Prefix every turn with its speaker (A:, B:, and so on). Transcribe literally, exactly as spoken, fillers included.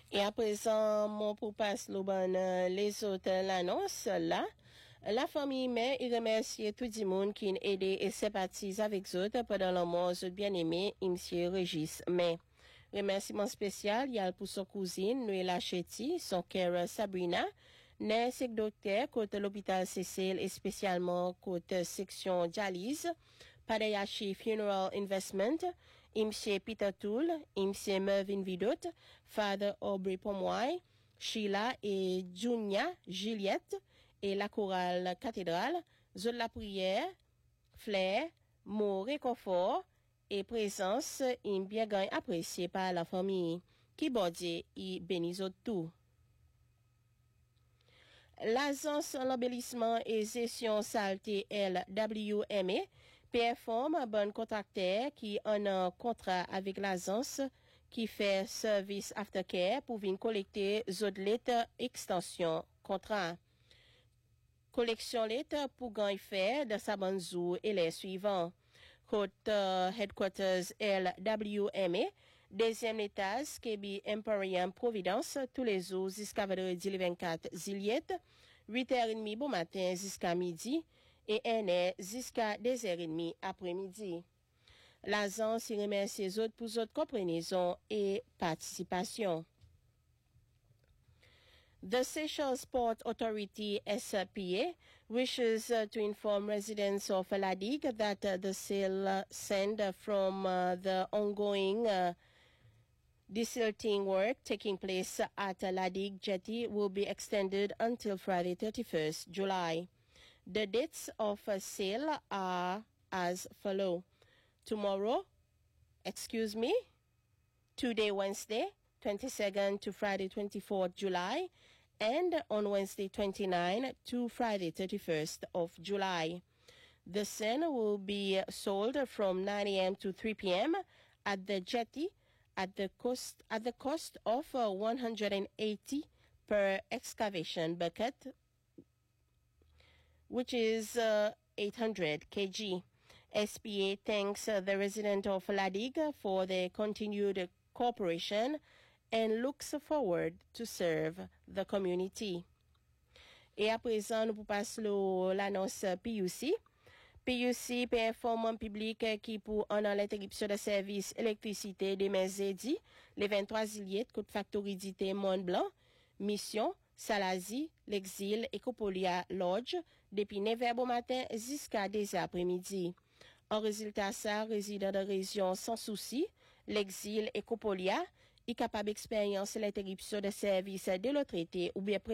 A: Et à présent, mon pour passe le bon, euh, les autres l'annonce là. La famille mais il remercie tout le monde qui a aidé et sympathise avec eux pendant le mois de bien-aimé, monsieur Régis. Mais, remerciement spécial, il y a pour son cousine, Noëlla Chetty, son cœur Sabrina, nurse et docteur, côté l'hôpital Cécile et spécialement côté section dialyse, Padayashi Funeral Investment, monsieur Peter Toole, monsieur Mervyn Vidot, Father Aubrey Pomoy, Sheila et Junia Juliette, et la chorale cathédrale, zone la prière, flair, mot réconfort et présence in bien gagne apprécié par la famille qui bordie et bénisse tout. L'agence l'embellissement et gestion saleté L W M A performe un bon contracteur qui en a contrat avec l'agence qui fait service aftercare pour venir collecter zodlette extension contrat. Collection lettre pour gagner faire de Sabanzou et les suivants. Côte uh, Headquarters L W M A, deuxième étage, K B Emporium Providence, tous les jours jusqu'à vendredi le vingt-quatre Ziliette, huit heures trente bon matin jusqu'à midi, et une heure jusqu'à deux heures trente après-midi. L'agence remercie les autres pour votre compréhension et participation. The Seychelles Port Authority S P A wishes uh, to inform residents of La Digue that uh, the sail uh, sent uh, from uh, the ongoing uh, desilting work taking place at uh, La Digue Jetty will be extended until Friday thirty-first July. The dates of uh, sail are as follow. Tomorrow, excuse me, today Wednesday, twenty-second to Friday twenty-fourth July, and on Wednesday twenty-ninth to Friday thirty-first of July. The seine will be sold from nine a.m. to three p.m. at the jetty at the cost at the cost of uh, one hundred eighty per excavation bucket, which is uh, eight hundred kilograms. S P A thanks uh, the resident of La Digue for their continued cooperation and looks forward to serve the community. Et à présent, nous passons l'annonce P U C. P U C performe en public qui pour en l'interruption de service électricité des Mézédi, les vingt-trois Ziliet, Côte Factoridité Mont Blanc, Mission, Salazie, l'Exil, Ecopolia Lodge, depuis neuf heures bon matin jusqu'à deux heures après-midi. En résultat, ça, résident de région sans souci, l'Exil, Ecopolia, est capable d'expérience l'interruption de service de l'autre été ou bien